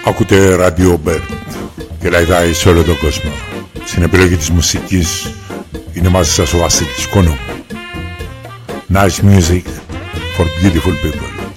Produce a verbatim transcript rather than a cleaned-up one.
Ακούτε Radio Bird και λαϊδάει σε όλο τον κόσμο. Στην επιλογή της μουσικής είναι μαζί σας ο Βασίλης Κόνο. Nice music for beautiful people.